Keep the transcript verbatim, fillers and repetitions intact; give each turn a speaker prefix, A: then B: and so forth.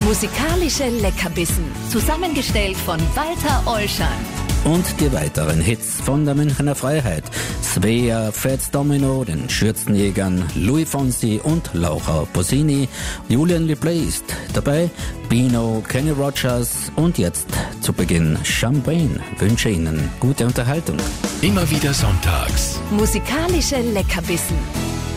A: Musikalische Leckerbissen, zusammengestellt von Walter Ollschan.
B: Und die weiteren Hits von der Münchner Freiheit. Svea, Fats Domino, den Schürzenjägern, Louis Fonsi und Laura Pausini, Julian Replaced. Dabei Bino, Kenny Rogers und jetzt zu Beginn Champagne. Wünsche Ihnen gute Unterhaltung.
C: Immer wieder sonntags.
A: Musikalische Leckerbissen.